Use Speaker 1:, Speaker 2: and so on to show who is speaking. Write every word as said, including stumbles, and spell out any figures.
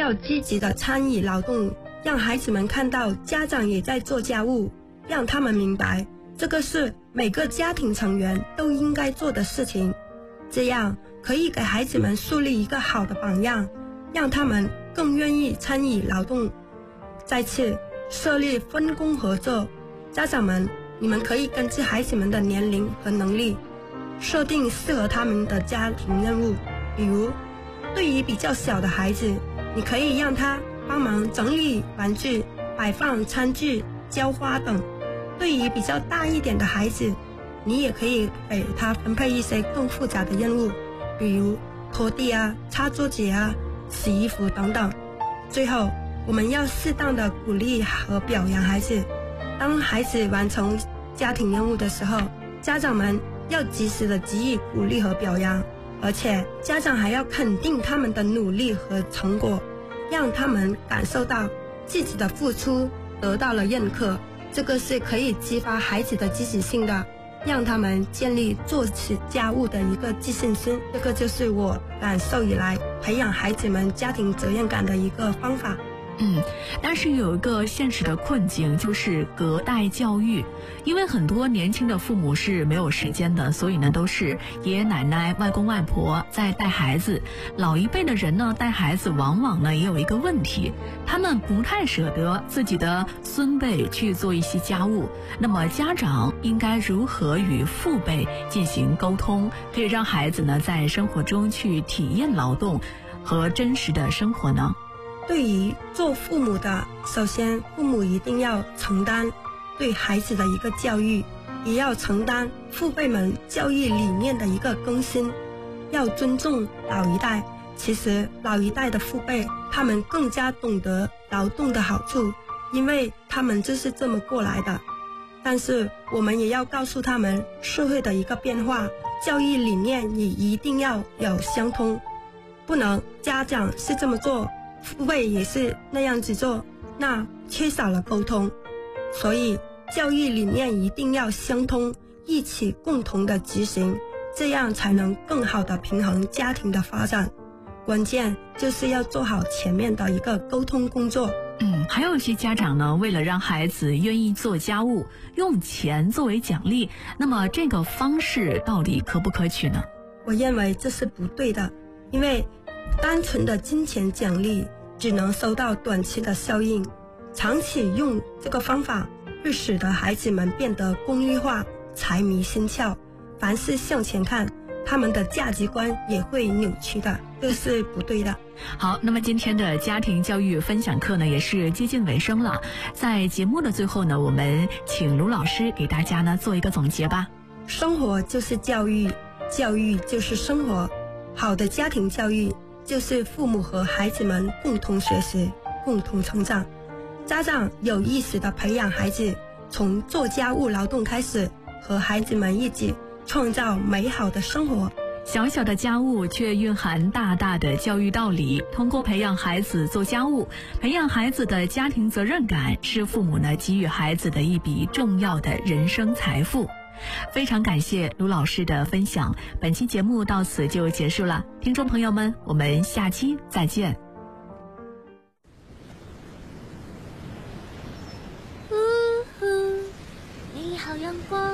Speaker 1: 要积极的参与劳动，让孩子们看到家长也在做家务，让他们明白这个是每个家庭成员都应该做的事情，这样可以给孩子们树立一个好的榜样，让他们更愿意参与劳动。再次设立分工合作，家长们，你们可以根据孩子们的年龄和能力，设定适合他们的家庭任务。比如，对于比较小的孩子，你可以让他帮忙整理玩具、摆放餐具、浇花等；对于比较大一点的孩子，你也可以给他分配一些更复杂的任务，比如拖地啊、擦桌子啊、洗衣服等等。最后，我们要适当的鼓励和表扬孩子。当孩子完成家庭任务的时候，家长们要及时的给予鼓励和表扬，而且家长还要肯定他们的努力和成果，让他们感受到自己的付出得到了认可，这个是可以激发孩子的积极性的，让他们建立做起家务的一个自信心。这个就是我感受以来培养孩子们家庭责任感的一个方法。
Speaker 2: 嗯，但是有一个现实的困境，就是隔代教育。因为很多年轻的父母是没有时间的，所以呢都是爷爷奶奶、外公外婆在带孩子。老一辈的人呢带孩子往往呢也有一个问题，他们不太舍得自己的孙辈去做一些家务。那么家长应该如何与父辈进行沟通，可以让孩子呢在生活中去体验劳动和真实的生活呢？
Speaker 1: 对于做父母的，首先父母一定要承担对孩子的一个教育，也要承担父辈们教育理念的一个更新，要尊重老一代。其实老一代的父辈，他们更加懂得劳动的好处，因为他们就是这么过来的。但是我们也要告诉他们社会的一个变化，教育理念也一定要有相通，不能家长是这么做，父辈也是那样子做，那缺少了沟通。所以教育理念一定要相通，一起共同的执行，这样才能更好的平衡家庭的发展。关键就是要做好前面的一个沟通工作。
Speaker 2: 嗯，还有一些家长呢，为了让孩子愿意做家务，用钱作为奖励，那么这个方式到底可不可取呢？
Speaker 1: 我认为这是不对的，因为单纯的金钱奖励只能收到短期的效应，长期用这个方法会使得孩子们变得功利化、财迷心窍，凡事向前看，他们的价值观也会扭曲的，这是不对的。
Speaker 2: 好，那么今天的家庭教育分享课呢也是接近尾声了，在节目的最后呢，我们请卢老师给大家呢做一个总结吧。
Speaker 1: 生活就是教育，教育就是生活，好的家庭教育就是父母和孩子们共同学习、共同成长。家长有意识地培养孩子，从做家务劳动开始，和孩子们一起创造美好的生活。
Speaker 2: 小小的家务却蕴含大大的教育道理，通过培养孩子做家务，培养孩子的家庭责任感，是父母呢给予孩子的一笔重要的人生财富。非常感谢卢老师的分享，本期节目到此就结束了，听众朋友们，我们下期再见。